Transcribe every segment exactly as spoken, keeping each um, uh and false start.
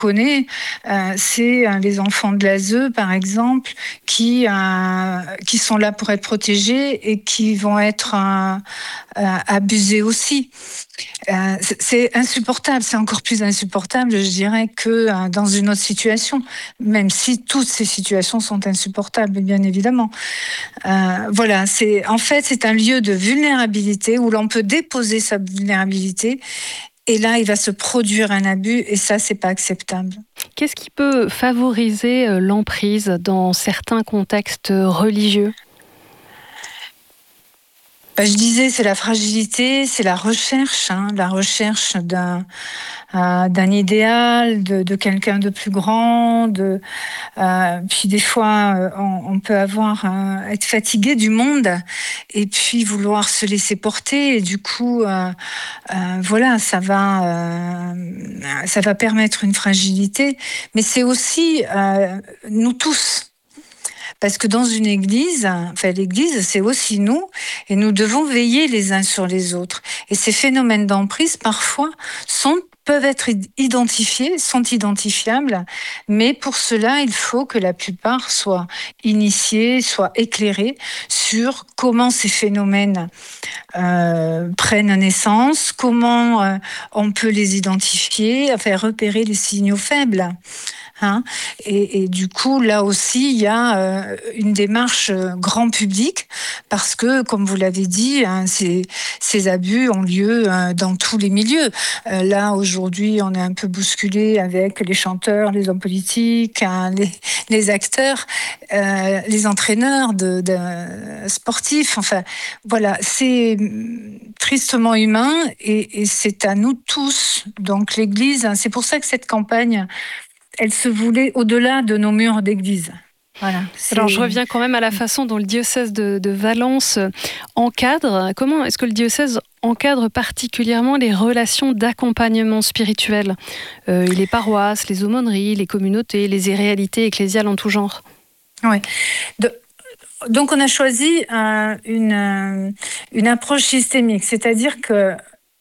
connaît, euh, c'est euh, les enfants de l'A S E, par exemple, qui, euh, qui sont là pour être protégés et qui vont être euh, euh, abusés aussi. Euh, c'est insupportable, c'est encore plus insupportable, je dirais, que euh, dans une autre situation, même si toutes ces situations sont insupportables, bien évidemment. Euh, voilà, c'est en fait c'est un lieu de vulnérabilité où l'on peut déposer sa vulnérabilité. Et là, il va se produire un abus, et ça, c'est pas acceptable. Qu'est-ce qui peut favoriser l'emprise dans certains contextes religieux ? Ben, je disais, c'est la fragilité, c'est la recherche, hein, la recherche d'un, euh, d'un idéal, de, de quelqu'un de plus grand. De, euh, puis des fois, euh, on, on peut avoir euh, être fatigué du monde et puis vouloir se laisser porter. Et du coup, euh, euh, voilà, ça va, euh, ça va permettre une fragilité. Mais c'est aussi euh, nous tous. Parce que dans une église, enfin l'église, c'est aussi nous, et nous devons veiller les uns sur les autres. Et ces phénomènes d'emprise, parfois, sont peuvent être identifiés, sont identifiables, mais pour cela, il faut que la plupart soient initiés, soient éclairés sur comment ces phénomènes euh, prennent naissance, comment euh, on peut les identifier, enfin repérer les signaux faibles. Hein, et, et du coup, là aussi, il y a euh, une démarche euh, grand public parce que, comme vous l'avez dit, hein, ces, ces abus ont lieu euh, dans tous les milieux. Euh, là, aujourd'hui, on est un peu bousculé avec les chanteurs, les hommes politiques, hein, les, les acteurs, euh, les entraîneurs de, de sportifs. Enfin, voilà, c'est tristement humain et, et c'est à nous tous. Donc, l'Église, hein, c'est pour ça que cette campagne, elle se voulait au-delà de nos murs d'église. Voilà, alors je reviens quand même à la façon dont le diocèse de, de Valence encadre. Comment est-ce que le diocèse encadre particulièrement les relations d'accompagnement spirituel, euh, les paroisses, les aumôneries, les communautés, les réalités ecclésiales en tout genre? Oui. De... Donc on a choisi euh, une, une approche systémique, c'est-à-dire que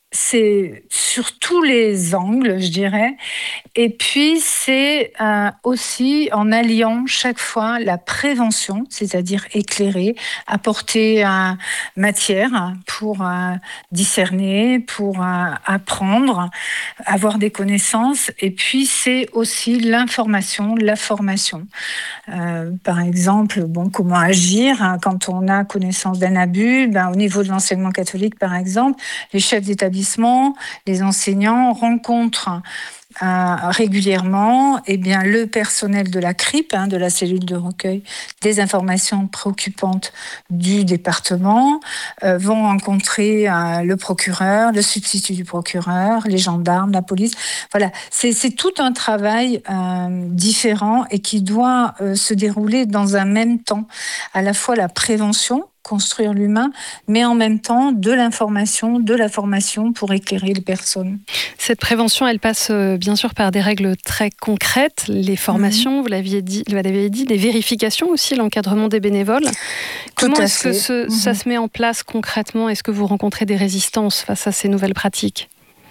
c'est sur tous les angles, je dirais. Et puis, c'est euh, aussi en alliant chaque fois la prévention, c'est-à-dire éclairer, apporter euh, matière pour euh, discerner, pour euh, apprendre, avoir des connaissances. Et puis, c'est aussi l'information, la formation. Euh, par exemple, bon, comment agir hein, quand on a connaissance d'un abus. Ben, au niveau de l'enseignement catholique, par exemple, les chefs d'établissement, les enseignants rencontrent euh, régulièrement eh bien, le personnel de la C R I P, hein, de la cellule de recueil des informations préoccupantes du département, euh, vont rencontrer euh, le procureur, le substitut du procureur, les gendarmes, la police. Voilà, c'est, c'est tout un travail euh, différent et qui doit euh, se dérouler dans un même temps, à la fois la prévention, construire l'humain, mais en même temps de l'information, de la formation pour éclairer les personnes. Cette prévention, elle passe euh, bien sûr par des règles très concrètes, les formations, mmh. vous l'aviez dit, vous l'avez dit, des vérifications aussi, l'encadrement des bénévoles. Tout Comment à est-ce fait. que ce, mmh. ça se met en place concrètement? Est-ce que vous rencontrez des résistances face à ces nouvelles pratiques?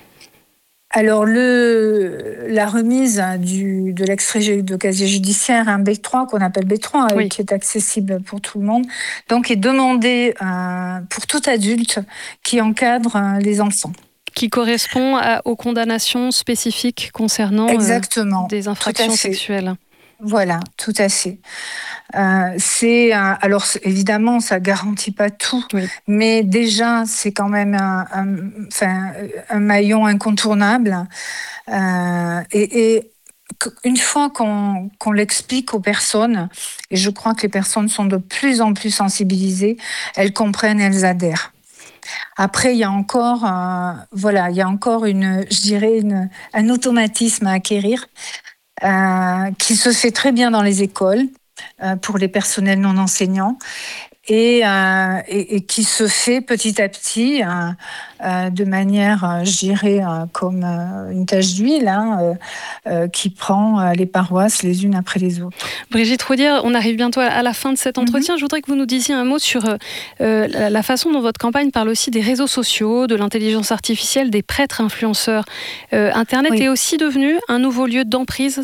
Alors, le, la remise du, de l'extrait de casier judiciaire, un B trois, qu'on appelle B trois, oui. et qui est accessible pour tout le monde, donc est demandée euh, pour tout adulte qui encadre euh, les enfants. Qui correspond à, aux condamnations spécifiques concernant Exactement, euh, des infractions sexuelles. Voilà, tout à fait. Euh, c'est un, alors évidemment, ça garantit pas tout, oui. mais déjà c'est quand même un, un, enfin, un maillon incontournable. Euh, et, et une fois qu'on, qu'on l'explique aux personnes, et je crois que les personnes sont de plus en plus sensibilisées, elles comprennent, elles adhèrent. Après, il y a encore, euh, voilà, il y a encore une, je dirais, une, un automatisme à acquérir. Euh, qui se fait très bien dans les écoles euh, pour les personnels non enseignants et, euh, et, et qui se fait petit à petit euh, euh, de manière, euh, je dirais, euh, comme euh, une tache d'huile, hein, euh, euh, qui prend euh, les paroisses les unes après les autres. Brigitte Roudier, on arrive bientôt à la fin de cet entretien. Mm-hmm. Je voudrais que vous nous disiez un mot sur euh, la, la façon dont votre campagne parle aussi des réseaux sociaux, de l'intelligence artificielle, des prêtres influenceurs. Euh, Internet oui. est aussi devenu un nouveau lieu d'emprise